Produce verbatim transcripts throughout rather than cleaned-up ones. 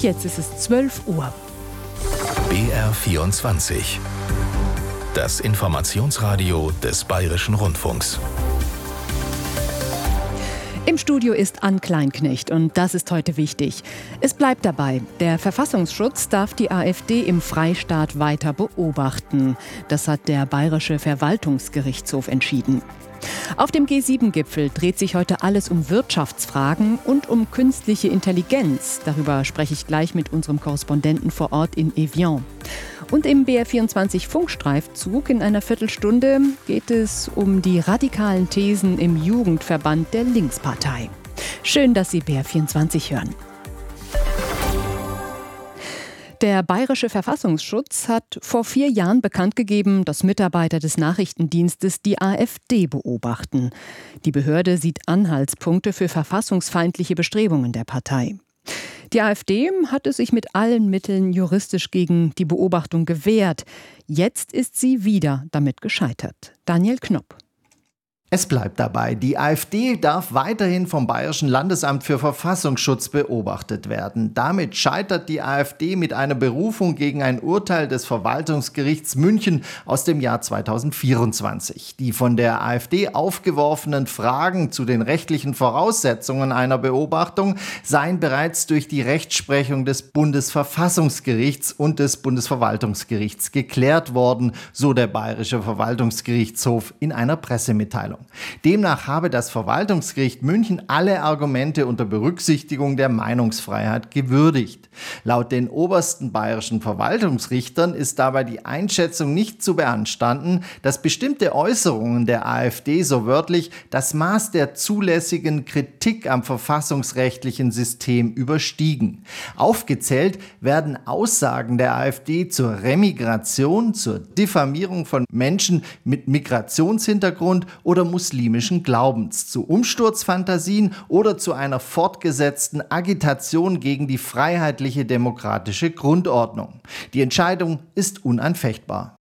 Jetzt ist es zwölf Uhr. B R vierundzwanzig. Das Informationsradio des Bayerischen Rundfunks. Im Studio ist Ann Kleinknecht und das ist heute wichtig. Es bleibt dabei, der Verfassungsschutz darf die AfD im Freistaat weiter beobachten. Das hat der Bayerische Verwaltungsgerichtshof entschieden. Auf dem G sieben Gipfel dreht sich heute alles um Wirtschaftsfragen und um künstliche Intelligenz. Darüber spreche ich gleich mit unserem Korrespondenten vor Ort in Evian. Und im B R vierundzwanzig Funkstreifzug in einer Viertelstunde geht es um die radikalen Thesen im Jugendverband der Linkspartei. Schön, dass Sie B R vierundzwanzig hören. Der Bayerische Verfassungsschutz hat vor vier Jahren bekannt gegeben, dass Mitarbeiter des Nachrichtendienstes die AfD beobachten. Die Behörde sieht Anhaltspunkte für verfassungsfeindliche Bestrebungen der Partei. Die AfD hatte sich mit allen Mitteln juristisch gegen die Beobachtung gewehrt. Jetzt ist sie wieder damit gescheitert. Daniel Knopp. Es bleibt dabei, die AfD darf weiterhin vom Bayerischen Landesamt für Verfassungsschutz beobachtet werden. Damit scheitert die AfD mit einer Berufung gegen ein Urteil des Verwaltungsgerichts München aus dem Jahr zweitausendvierundzwanzig. Die von der AfD aufgeworfenen Fragen zu den rechtlichen Voraussetzungen einer Beobachtung seien bereits durch die Rechtsprechung des Bundesverfassungsgerichts und des Bundesverwaltungsgerichts geklärt worden, so der Bayerische Verwaltungsgerichtshof in einer Pressemitteilung. Demnach habe das Verwaltungsgericht München alle Argumente unter Berücksichtigung der Meinungsfreiheit gewürdigt. Laut den obersten bayerischen Verwaltungsrichtern ist dabei die Einschätzung nicht zu beanstanden, dass bestimmte Äußerungen der AfD so wörtlich das Maß der zulässigen Kritik am verfassungsrechtlichen System überstiegen. Aufgezählt werden Aussagen der AfD zur Remigration, zur Diffamierung von Menschen mit Migrationshintergrund oder muslimischen Glaubens, zu Umsturzfantasien oder zu einer fortgesetzten Agitation gegen die freiheitliche demokratische Grundordnung. Die Entscheidung ist unanfechtbar.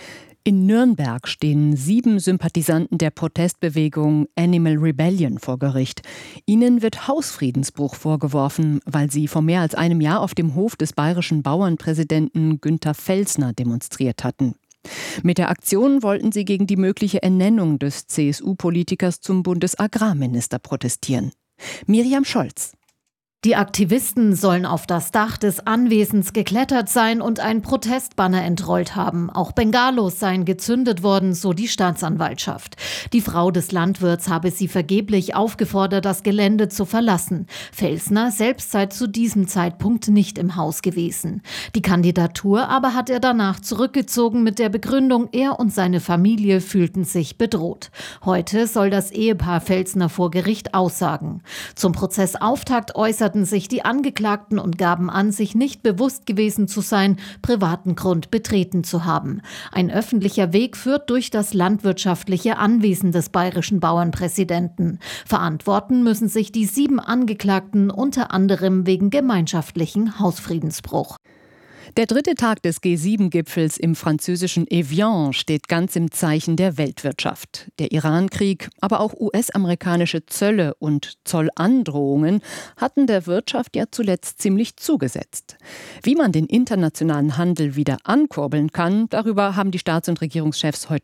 In Nürnberg stehen sieben Sympathisanten der Protestbewegung Animal Rebellion vor Gericht. Ihnen wird Hausfriedensbruch vorgeworfen, weil sie vor mehr als einem Jahr auf dem Hof des bayerischen Bauernpräsidenten Günther Felsner demonstriert hatten. Mit der Aktion wollten sie gegen die mögliche Ernennung des C S U-Politikers zum Bundesagrarminister protestieren. Miriam Scholz. Die Aktivisten sollen auf das Dach des Anwesens geklettert sein und ein Protestbanner entrollt haben. Auch Bengalos seien gezündet worden, so die Staatsanwaltschaft. Die Frau des Landwirts habe sie vergeblich aufgefordert, das Gelände zu verlassen. Felsner selbst sei zu diesem Zeitpunkt nicht im Haus gewesen. Die Kandidatur aber hat er danach zurückgezogen mit der Begründung, er und seine Familie fühlten sich bedroht. Heute soll das Ehepaar Felsner vor Gericht aussagen. Zum Prozessauftakt äußert sich die Angeklagten und gaben an, sich nicht bewusst gewesen zu sein, privaten Grund betreten zu haben. Ein öffentlicher Weg führt durch das landwirtschaftliche Anwesen des bayerischen Bauernpräsidenten. Verantworten müssen sich die sieben Angeklagten unter anderem wegen gemeinschaftlichen Hausfriedensbruch. Der dritte Tag des G sieben Gipfels im französischen Evian steht ganz im Zeichen der Weltwirtschaft. Der Iran-Krieg, aber auch U S-amerikanische Zölle und Zollandrohungen hatten der Wirtschaft ja zuletzt ziemlich zugesetzt. Wie man den internationalen Handel wieder ankurbeln kann, darüber haben die Staats- und Regierungschefs heute